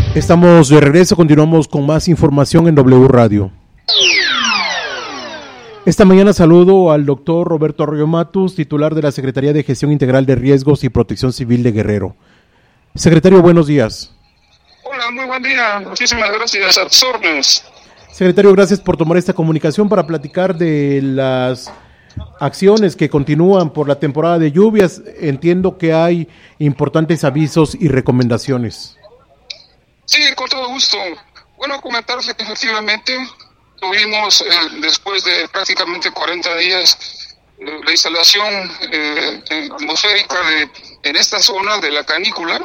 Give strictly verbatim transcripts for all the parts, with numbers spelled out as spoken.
Estamos de regreso, continuamos con más información en W Radio. Esta mañana saludo al doctor Roberto Arroyo Matus, titular de la Secretaría de Gestión Integral de Riesgos y Protección Civil de Guerrero. Secretario, buenos días. Hola, muy buen día. Muchísimas gracias a tus órdenes. Secretario, gracias por tomar esta comunicación para platicar de las acciones que continúan por la temporada de lluvias. Entiendo que hay importantes avisos y recomendaciones. Sí, con todo gusto. Bueno, comentarle que efectivamente tuvimos, eh, después de prácticamente cuarenta días, eh, la instalación eh, atmosférica de, en esta zona de la canícula,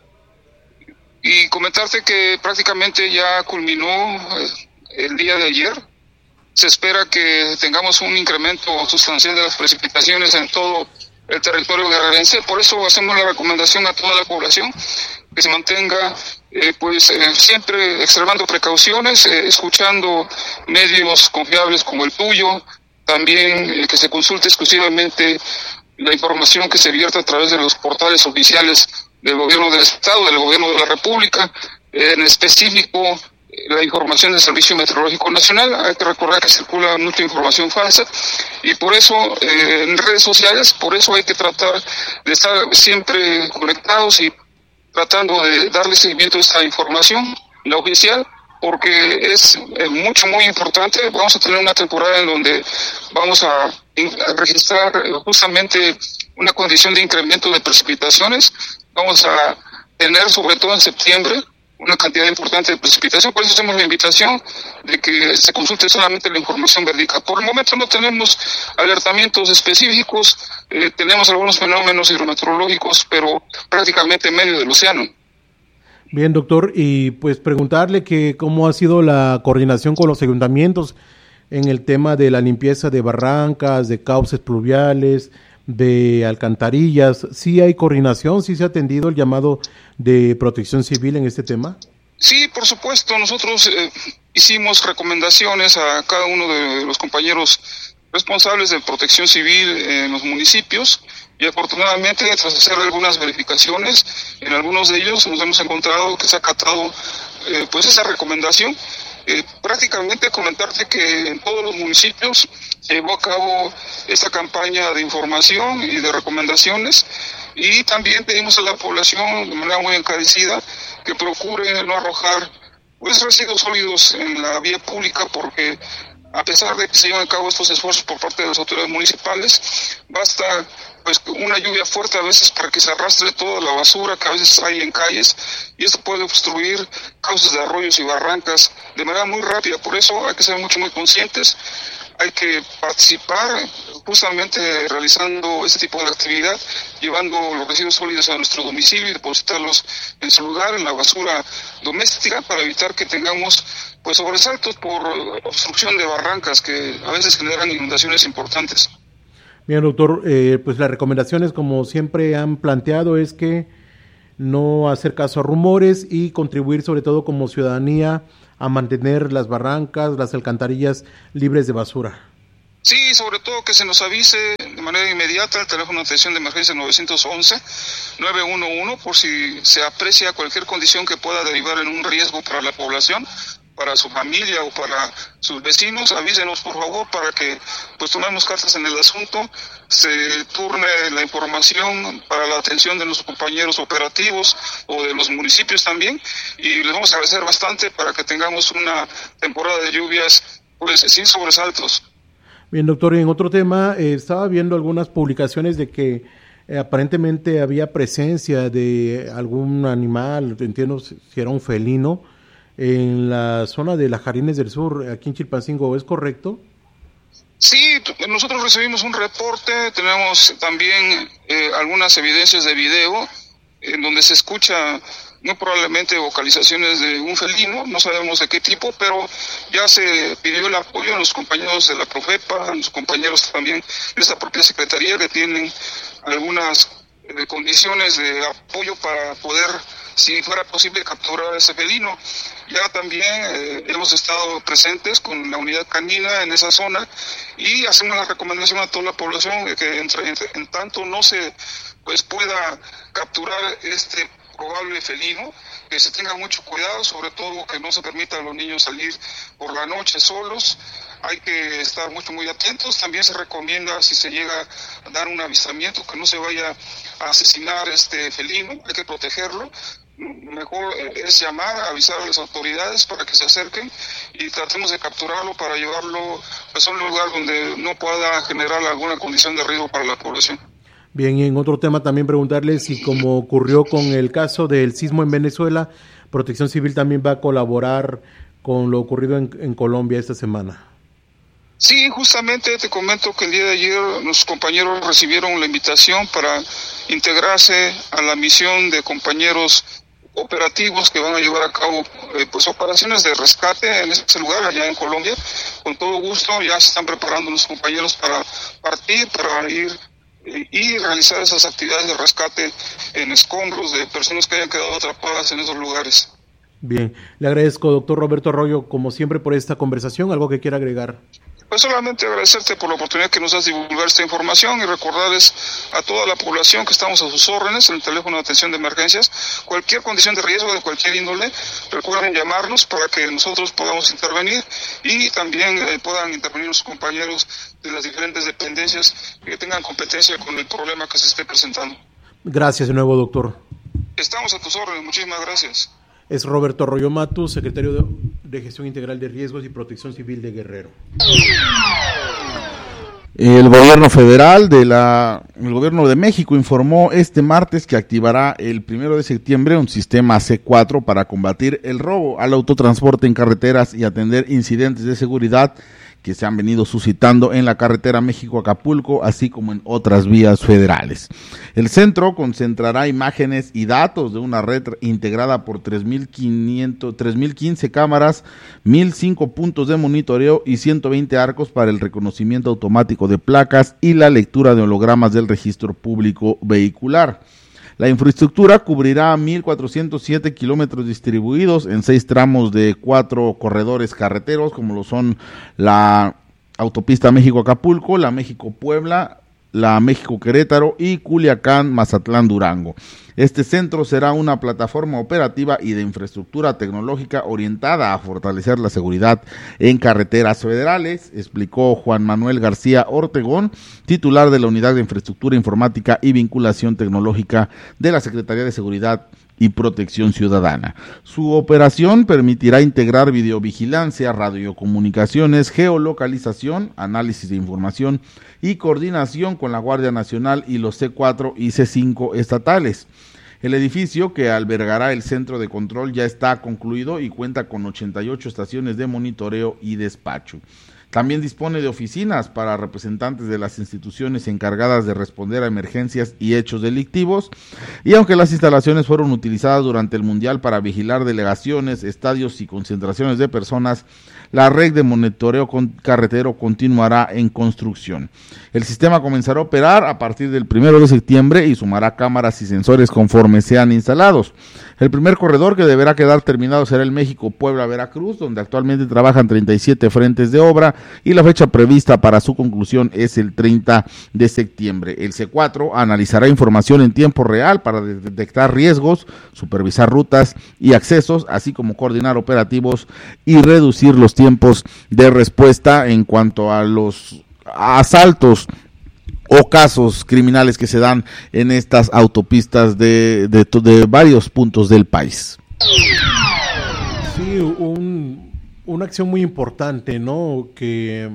y comentarte que prácticamente ya culminó eh, el día de ayer. Se espera que tengamos un incremento sustancial de las precipitaciones en todo el territorio guerrerense. Por eso hacemos la recomendación a toda la población que se mantenga eh, pues eh, siempre extremando precauciones, eh, escuchando medios confiables como el tuyo, también eh, que se consulte exclusivamente la información que se vierte a través de los portales oficiales del gobierno del estado, del gobierno de la república, eh, en específico la información del Servicio Meteorológico Nacional. Hay que recordar que circula mucha información falsa y por eso eh, en redes sociales, por eso hay que tratar de estar siempre conectados y tratando de darle seguimiento a esta información, la oficial, porque es eh, mucho, muy importante. Vamos a tener una temporada en donde vamos a, a registrar justamente una condición de incremento de precipitaciones. Vamos a tener, sobre todo en septiembre, una cantidad importante de precipitación. Por eso hacemos la invitación de que se consulte solamente la información verídica. Por el momento no tenemos alertamientos específicos, eh, tenemos algunos fenómenos hidrometeorológicos, pero prácticamente en medio del océano. Bien, doctor, y pues preguntarle que cómo ha sido la coordinación con los ayuntamientos en el tema de la limpieza de barrancas, de cauces pluviales, de alcantarillas. ¿Sí hay coordinación? ¿Sí se ha atendido el llamado de Protección Civil en este tema? Sí, por supuesto. Nosotros eh, hicimos recomendaciones a cada uno de los compañeros responsables de Protección Civil en los municipios y afortunadamente, tras hacer algunas verificaciones, en algunos de ellos nos hemos encontrado que se ha acatado eh, pues esa recomendación. Eh, prácticamente comentarte que en todos los municipios se llevó a cabo esta campaña de información y de recomendaciones, y también pedimos a la población de manera muy encarecida que procure no arrojar pues residuos sólidos en la vía pública, porque a pesar de que se llevan a cabo estos esfuerzos por parte de las autoridades municipales, basta pues una lluvia fuerte a veces para que se arrastre toda la basura que a veces hay en calles, y esto puede obstruir cauces de arroyos y barrancas de manera muy rápida. Por eso hay que ser mucho muy conscientes, hay que participar justamente realizando este tipo de actividad, llevando los residuos sólidos a nuestro domicilio y depositarlos en su lugar, en la basura doméstica, para evitar que tengamos pues sobresaltos por obstrucción de barrancas que a veces generan inundaciones importantes. Bien, doctor, eh, pues las recomendaciones, como siempre han planteado, es que no hacer caso a rumores y contribuir sobre todo como ciudadanía a mantener las barrancas, las alcantarillas libres de basura. Sí, sobre todo que se nos avise de manera inmediata al teléfono de atención de emergencia nueve once, nueve uno uno, por si se aprecia cualquier condición que pueda derivar en un riesgo para la población, para su familia o para sus vecinos. Avísenos por favor para que pues tomemos cartas en el asunto, se turne la información para la atención de nuestros compañeros operativos o de los municipios también, y les vamos a agradecer bastante para que tengamos una temporada de lluvias pues sin sobresaltos. Bien, doctor, y en otro tema, eh, estaba viendo algunas publicaciones de que eh, aparentemente había presencia de algún animal, entiendo si era un felino, en la zona de las Jardines del Sur, aquí en Chilpancingo, ¿es correcto? Sí, nosotros recibimos un reporte, tenemos también eh, algunas evidencias de video en donde se escucha muy probablemente vocalizaciones de un felino, no sabemos de qué tipo, pero ya se pidió el apoyo a los compañeros de la Profepa, a los compañeros también de esta propia secretaría que tienen algunas eh, condiciones de apoyo para poder, si fuera posible, capturar a ese felino. Ya también eh, hemos estado presentes con la unidad canina en esa zona y hacemos la recomendación a toda la población de que en, en, en tanto no se pues pueda capturar este probable felino, que se tenga mucho cuidado, sobre todo que no se permita a los niños salir por la noche solos. Hay que estar mucho, muy atentos. También se recomienda, si se llega a dar un avistamiento, que no se vaya a asesinar este felino, hay que protegerlo. Mejor es llamar, avisar a las autoridades para que se acerquen y tratemos de capturarlo para llevarlo pues, a un lugar donde no pueda generar alguna condición de riesgo para la población. Bien, y en otro tema también preguntarle si, como ocurrió con el caso del sismo en Venezuela, Protección Civil también va a colaborar con lo ocurrido en, en Colombia esta semana. Sí, justamente te comento que el día de ayer los compañeros recibieron la invitación para integrarse a la misión de compañeros operativos que van a llevar a cabo eh, pues operaciones de rescate en ese lugar allá en Colombia. Con todo gusto ya se están preparando los compañeros para partir, para ir y realizar esas actividades de rescate en escombros de personas que hayan quedado atrapadas en esos lugares. Bien, le agradezco, doctor Roberto Arroyo, como siempre, por esta conversación. ¿Algo que quiera agregar? Pues solamente agradecerte por la oportunidad que nos das de divulgar esta información y recordarles a toda la población que estamos a sus órdenes en el teléfono de atención de emergencias. Cualquier condición de riesgo de cualquier índole, recuerden llamarnos para que nosotros podamos intervenir y también eh, puedan intervenir los compañeros de las diferentes dependencias que tengan competencia con el problema que se esté presentando. Gracias de nuevo, doctor. Estamos a tus órdenes, muchísimas gracias. Es Roberto Arroyo Matus, secretario de, de Gestión Integral de Riesgos y Protección Civil de Guerrero. El gobierno federal de la, el gobierno de México informó este martes que activará el primero de septiembre un sistema C cuatro para combatir el robo al autotransporte en carreteras y atender incidentes de seguridad que se han venido suscitando en la carretera México-Acapulco, así como en otras vías federales. El centro concentrará imágenes y datos de una red integrada por tres mil quince cámaras, mil cinco puntos de monitoreo y ciento veinte arcos para el reconocimiento automático de placas y la lectura de hologramas del registro público vehicular. La infraestructura cubrirá mil cuatrocientos siete kilómetros distribuidos en seis tramos de cuatro corredores carreteros, como lo son la autopista México-Acapulco, la México-Puebla, la México-Querétaro y Culiacán-Mazatlán-Durango. Este centro será una plataforma operativa y de infraestructura tecnológica orientada a fortalecer la seguridad en carreteras federales, explicó Juan Manuel García Ortegón, titular de la Unidad de Infraestructura Informática y Vinculación Tecnológica de la Secretaría de Seguridad y Protección Ciudadana. Su operación permitirá integrar videovigilancia, radiocomunicaciones, geolocalización, análisis de información y coordinación con la Guardia Nacional y los C cuatro y C cinco estatales. El edificio que albergará el centro de control ya está concluido y cuenta con ochenta y ocho estaciones de monitoreo y despacho. También dispone de oficinas para representantes de las instituciones encargadas de responder a emergencias y hechos delictivos, y aunque las instalaciones fueron utilizadas durante el Mundial para vigilar delegaciones, estadios y concentraciones de personas, la red de monitoreo carretero continuará en construcción. El sistema comenzará a operar a partir del primero de septiembre y sumará cámaras y sensores conforme sean instalados. El primer corredor que deberá quedar terminado será el México-Puebla-Veracruz, donde actualmente trabajan treinta y siete frentes de obra y la fecha prevista para su conclusión es el treinta de septiembre. El C cuatro analizará información en tiempo real para detectar riesgos, supervisar rutas y accesos, así como coordinar operativos y reducir los tiempos de respuesta en cuanto a los asaltos o casos criminales que se dan en estas autopistas de, de, de varios puntos del país. Sí, un, una acción muy importante, ¿no? Que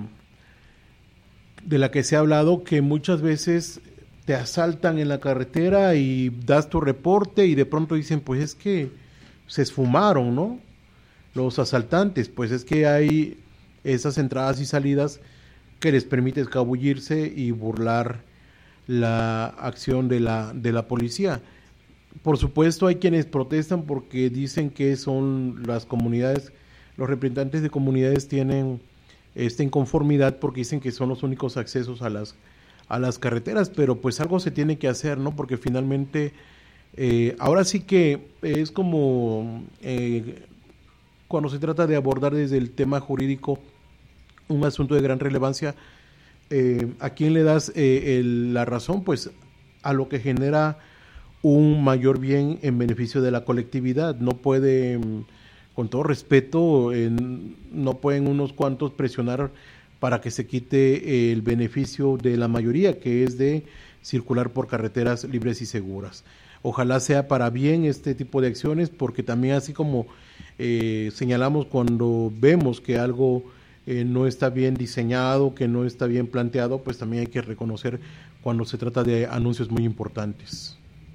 de la que se ha hablado, que muchas veces te asaltan en la carretera y das tu reporte y de pronto dicen, pues es que se esfumaron, ¿no? Los asaltantes, pues es que hay esas entradas y salidas que les permite escabullirse y burlar la acción de la, de la policía. Por supuesto hay quienes protestan porque dicen que son las comunidades, los representantes de comunidades tienen esta inconformidad porque dicen que son los únicos accesos a las, a las carreteras, pero pues algo se tiene que hacer, ¿no? Porque finalmente, eh, ahora sí que es como eh, cuando se trata de abordar desde el tema jurídico un asunto de gran relevancia, eh, ¿a quién le das eh, el, la razón? Pues a lo que genera un mayor bien en beneficio de la colectividad. No puede, con todo respeto, en, no pueden unos cuantos presionar para que se quite el beneficio de la mayoría, que es de circular por carreteras libres y seguras. Ojalá sea para bien este tipo de acciones, porque también así como eh, señalamos cuando vemos que algo eh, no está bien diseñado, que no está bien planteado, pues también hay que reconocer cuando se trata de anuncios muy importantes.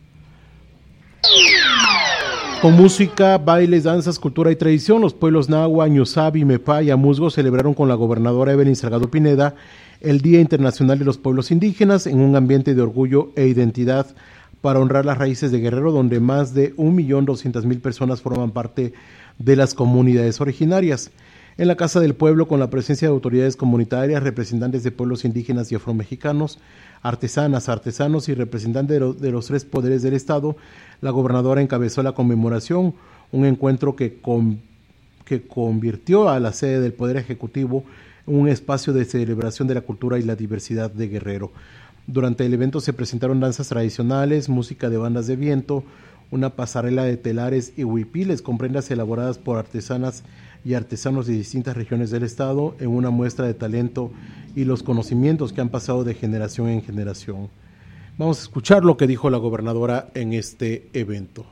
Con música, bailes, danzas, cultura y tradición, los pueblos Nahua, Ñusabi, Mepá y Amuzgo celebraron con la gobernadora Evelyn Salgado Pineda el Día Internacional de los Pueblos Indígenas en un ambiente de orgullo e identidad para honrar las raíces de Guerrero, donde más de un millón doscientas mil personas forman parte de las comunidades originarias. En la Casa del Pueblo, con la presencia de autoridades comunitarias, representantes de pueblos indígenas y afromexicanos, artesanas, artesanos y representantes de, lo, de los tres poderes del Estado, la gobernadora encabezó la conmemoración, un encuentro que, con, que convirtió a la sede del Poder Ejecutivo en un espacio de celebración de la cultura y la diversidad de Guerrero. Durante el evento se presentaron danzas tradicionales, música de bandas de viento, una pasarela de telares y huipiles con prendas elaboradas por artesanas y artesanos de distintas regiones del estado en una muestra de talento y los conocimientos que han pasado de generación en generación. Vamos a escuchar lo que dijo la gobernadora en este evento.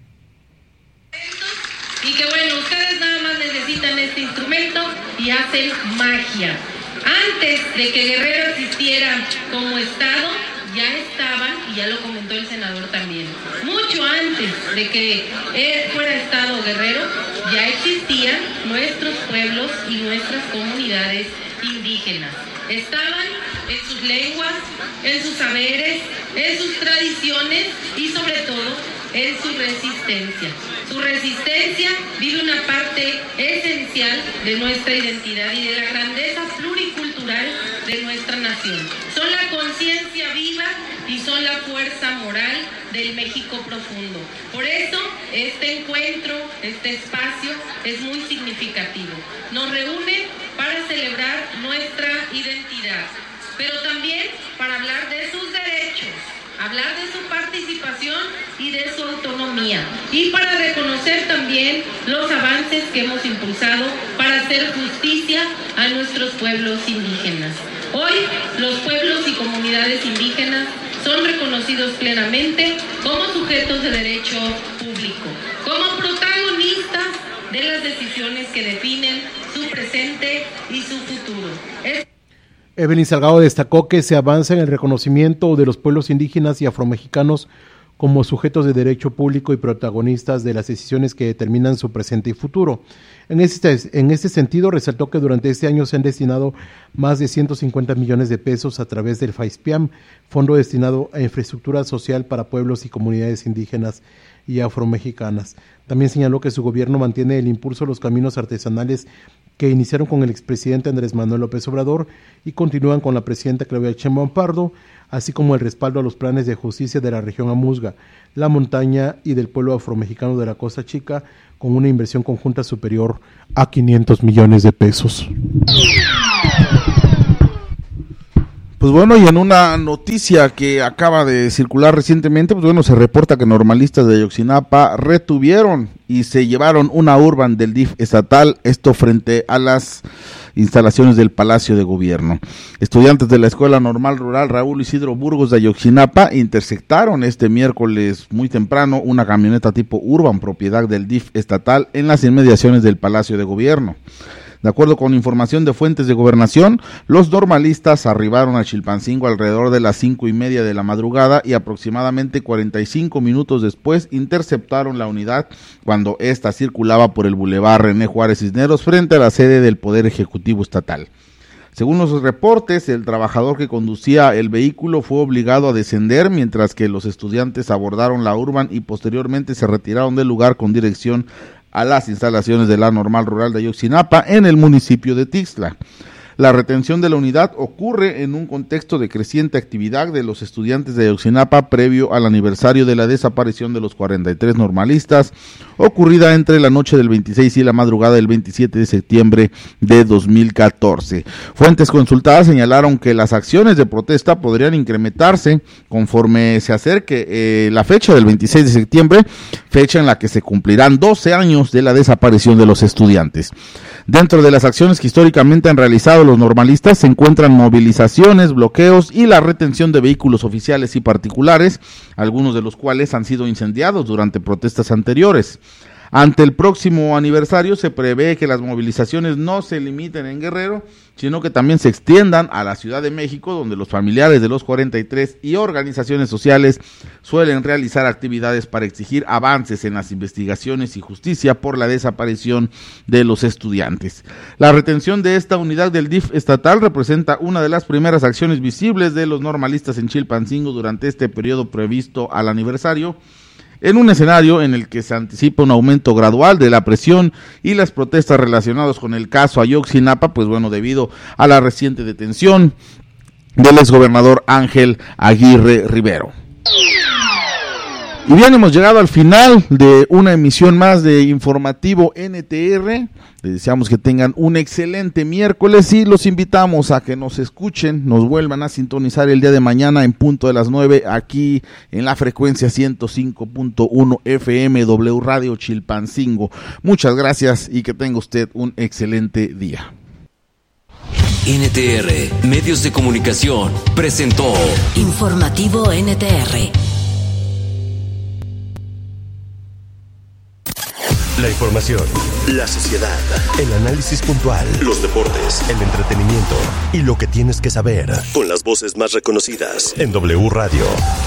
Y que bueno, ustedes nada más necesitan este instrumento y hacen magia. Antes de que Guerrero existiera como estado, ya estaban, y ya lo comentó el senador también, mucho antes de que fuera estado Guerrero, ya existían nuestros pueblos y nuestras comunidades indígenas. Estaban en sus lenguas, en sus saberes, en sus tradiciones y sobre todo en su resistencia. Su resistencia vive una parte esencial de nuestra identidad y de la grandeza pluricultural de nuestra nación. Son la conciencia viva y son la fuerza moral del México profundo. Por eso, este encuentro, este espacio es muy significativo. Nos reúne para celebrar nuestra identidad, pero también para hablar de sus derechos, hablar de su participación y de su autonomía, y para reconocer también los avances que hemos impulsado para hacer justicia a nuestros pueblos indígenas. Hoy, los pueblos y comunidades indígenas son reconocidos plenamente como sujetos de derecho público, como protagonistas de las decisiones que definen su presente y su futuro. Es Evelyn Salgado destacó que se avanza en el reconocimiento de los pueblos indígenas y afromexicanos como sujetos de derecho público y protagonistas de las decisiones que determinan su presente y futuro. En este, en este sentido, resaltó que durante este año se han destinado más de ciento cincuenta millones de pesos a través del FAISPIAM, fondo destinado a infraestructura social para pueblos y comunidades indígenas y afromexicanas. También señaló que su gobierno mantiene el impulso a los caminos artesanales que iniciaron con el expresidente Andrés Manuel López Obrador y continúan con la presidenta Claudia Sheinbaum Pardo, así como el respaldo a los planes de justicia de la región Amuzga, la montaña y del pueblo afromexicano de la Costa Chica, con una inversión conjunta superior a quinientos millones de pesos. Pues bueno, y en una noticia que acaba de circular recientemente, pues bueno, se reporta que normalistas de Ayotzinapa retuvieron y se llevaron una urban del D I F estatal, esto frente a las instalaciones del Palacio de Gobierno. Estudiantes de la Escuela Normal Rural Raúl Isidro Burgos de Ayotzinapa interceptaron este miércoles muy temprano una camioneta tipo urban propiedad del D I F estatal en las inmediaciones del Palacio de Gobierno. De acuerdo con información de fuentes de gobernación, los normalistas arribaron a Chilpancingo alrededor de las cinco y media de la madrugada y aproximadamente cuarenta y cinco minutos después interceptaron la unidad cuando ésta circulaba por el Boulevard René Juárez Cisneros frente a la sede del Poder Ejecutivo Estatal. Según los reportes, el trabajador que conducía el vehículo fue obligado a descender mientras que los estudiantes abordaron la urban y posteriormente se retiraron del lugar con dirección a las instalaciones de la Normal Rural de Ayotzinapa en el municipio de Tixla. La retención de la unidad ocurre en un contexto de creciente actividad de los estudiantes de Ayotzinapa previo al aniversario de la desaparición de los cuarenta y tres normalistas, ocurrida entre la noche del veintiséis y la madrugada del veintisiete de septiembre de dos mil catorce. Fuentes consultadas señalaron que las acciones de protesta podrían incrementarse conforme se acerque eh, la fecha del veintiséis de septiembre, fecha en la que se cumplirán doce años de la desaparición de los estudiantes. Dentro de las acciones que históricamente han realizado los normalistas se encuentran movilizaciones, bloqueos y la retención de vehículos oficiales y particulares, algunos de los cuales han sido incendiados durante protestas anteriores. Ante el próximo aniversario se prevé que las movilizaciones no se limiten en Guerrero, sino que también se extiendan a la Ciudad de México, donde los familiares de los cuarenta y tres y organizaciones sociales suelen realizar actividades para exigir avances en las investigaciones y justicia por la desaparición de los estudiantes. La retención de esta unidad del D I F estatal representa una de las primeras acciones visibles de los normalistas en Chilpancingo durante este periodo previsto al aniversario, en un escenario en el que se anticipa un aumento gradual de la presión y las protestas relacionadas con el caso Ayotzinapa, pues bueno, debido a la reciente detención del exgobernador Ángel Aguirre Rivero. Y bien, hemos llegado al final de una emisión más de Informativo N T R. Les deseamos que tengan un excelente miércoles y los invitamos a que nos escuchen, nos vuelvan a sintonizar el día de mañana en punto de las nueve aquí en la frecuencia ciento cinco punto uno F M W Radio Chilpancingo. Muchas gracias y que tenga usted un excelente día. N T R, Medios de Comunicación, presentó Informativo N T R. La información, la sociedad, el análisis puntual, los deportes, el entretenimiento y lo que tienes que saber. Con las voces más reconocidas en W Radio.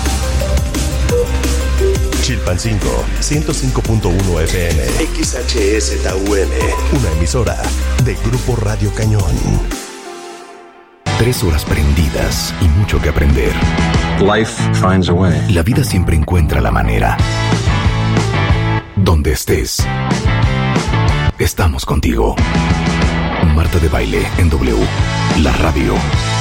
Chilpancingo, ciento cinco punto uno F M. X H S T U M. Una emisora de Grupo Radio Cañón. Tres horas prendidas y mucho que aprender. Life finds a way. La vida siempre encuentra la manera. Donde estés, estamos contigo. Marta de Baile en W, la radio.